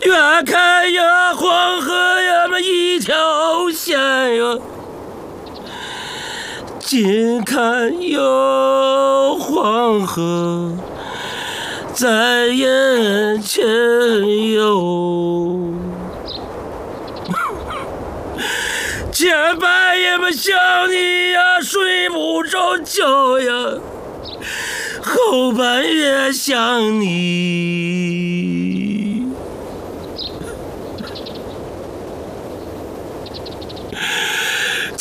远看呀，黄河呀，那一条线呀；近看呀，黄河在眼前哟。前半夜么想你呀，睡不着觉呀；后半夜想你。